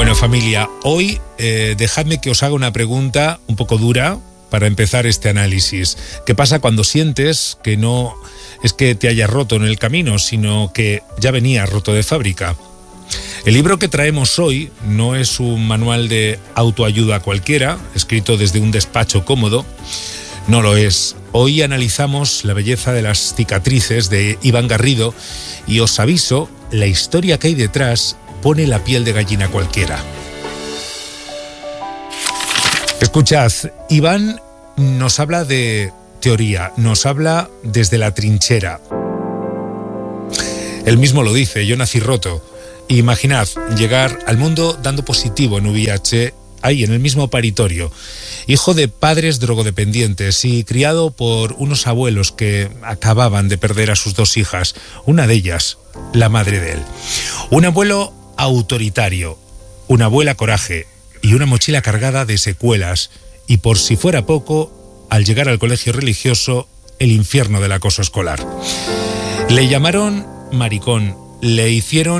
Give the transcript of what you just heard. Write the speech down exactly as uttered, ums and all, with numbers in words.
Bueno, familia, hoy eh, dejadme que os haga una pregunta un poco dura para empezar este análisis. ¿Qué pasa cuando sientes que no es que te hayas roto en el camino, sino que ya venías roto de fábrica? El libro que traemos hoy no es un manual de autoayuda cualquiera, escrito desde un despacho cómodo. No lo es. Hoy analizamos la belleza de las cicatrices de Iván Garrido y os aviso, la historia que hay detrás pone la piel de gallina cualquiera. Escuchad, Iván nos habla de teoría, nos habla desde la trinchera. Él mismo lo dice, yo nací roto. Imaginad llegar al mundo dando positivo en V I H, ahí en el mismo paritorio, hijo de padres drogodependientes y criado por unos abuelos que acababan de perder a sus dos hijas, una de ellas, la madre de él. Un abuelo autoritario, una abuela coraje y una mochila cargada de secuelas, y por si fuera poco, al llegar al colegio religioso, el infierno del acoso escolar. Le llamaron maricón, le hicieron